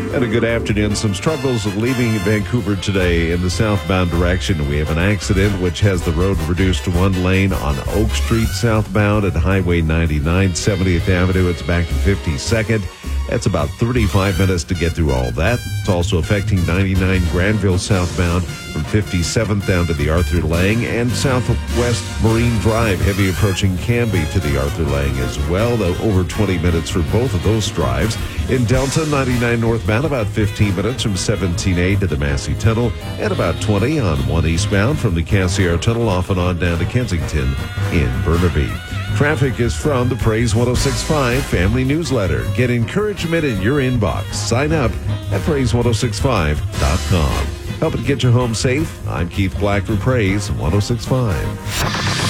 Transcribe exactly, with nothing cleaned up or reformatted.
And a good afternoon. Some struggles leaving Vancouver today in the southbound direction. We have an accident which has the road reduced to one lane on Oak Street southbound at Highway ninety-nine, seventieth Avenue. It's back to fifty-second. That's about thirty-five minutes to get through all that. It's also affecting ninety-nine Granville southbound from fifty-seventh down to the Arthur Lang, and Southwest Marine Drive, heavy approaching Canby to the Arthur Lang as well, though over twenty minutes for both of those drives. In Delta, ninety-nine northbound, about fifteen minutes from seventeen A to the Massey Tunnel, and about twenty on one eastbound from the Cassiar Tunnel off and on down to Kensington in Burnaby. Traffic is from the Praise one oh six point five Family Newsletter. Get encouragement in your inbox. Sign up at praise ten sixty-five dot com. Helping get you home safe. I'm Keith Black for Praise one oh six point five.